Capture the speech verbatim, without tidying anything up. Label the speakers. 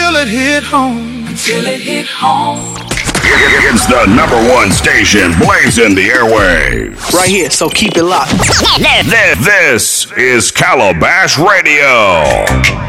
Speaker 1: until it hit home.
Speaker 2: Until it hit home.
Speaker 3: It's the number one station blazing the airwaves.
Speaker 4: Right here, so keep it locked.
Speaker 3: This is Calabash Radio.